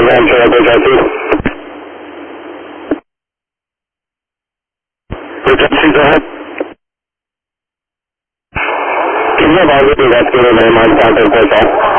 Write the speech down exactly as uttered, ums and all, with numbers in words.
हजार छह पचासी पचासी का है। कितने भागे की बात करो मेहमान कहाँ तक पहुँचा?